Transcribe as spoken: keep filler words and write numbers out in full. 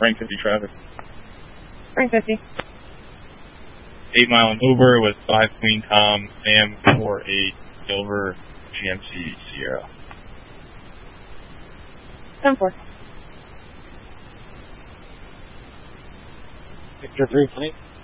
Frank fifty traffic. Frank fifty. eight mile and over with five Queen Tom, Sam four eight, Silver, G M C Sierra. ten four. Victor three twenty.